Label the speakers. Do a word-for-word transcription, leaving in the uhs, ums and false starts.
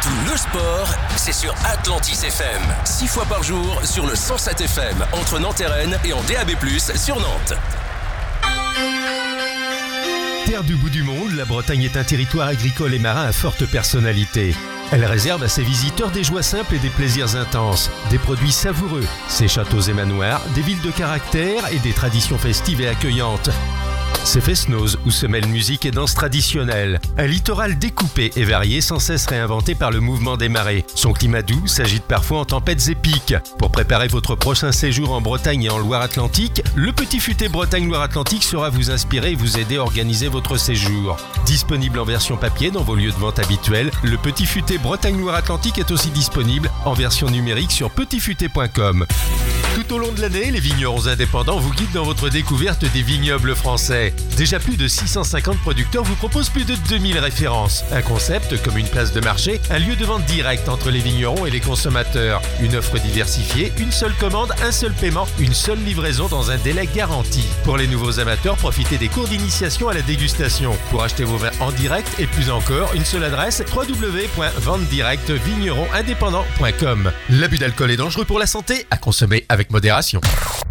Speaker 1: Le sport, c'est sur Atlantis F M. Six fois par jour sur le cent sept F M entre Nantes et Rennes et en D A B plus, sur Nantes.
Speaker 2: Terre du bout du monde, la Bretagne est un territoire agricole et marin à forte personnalité. Elle réserve à ses visiteurs des joies simples et des plaisirs intenses, des produits savoureux, ses châteaux et manoirs, des villes de caractère et des traditions festives et accueillantes. Ses fest-noz où se mêlent musique et danse traditionnelle. Un littoral découpé et varié sans cesse réinventé par le mouvement des marées. Son climat doux s'agite parfois en tempêtes épiques. Pour préparer votre prochain séjour en Bretagne et en Loire-Atlantique, le Petit Futé Bretagne Loire-Atlantique sera vous inspirer et vous aider à organiser votre séjour. Disponible en version papier dans vos lieux de vente habituels, le Petit Futé Bretagne Loire-Atlantique est aussi disponible en version numérique sur petit futé point com. Tout au long de l'année, les vignerons indépendants vous guident dans votre découverte des vignobles français. Déjà plus de six cent cinquante producteurs vous proposent plus de deux mille références. Un concept comme une place de marché, un lieu de vente direct entre les vignerons et les consommateurs. Une offre diversifiée, une seule commande, un seul paiement, une seule livraison dans un délai garanti. Pour les nouveaux amateurs, profitez des cours d'initiation à la dégustation. Pour acheter vos vins en direct et plus encore, une seule adresse w w w point vente direct vigneron indépendant point com. L'abus d'alcool est dangereux pour la santé, à consommer avec modération.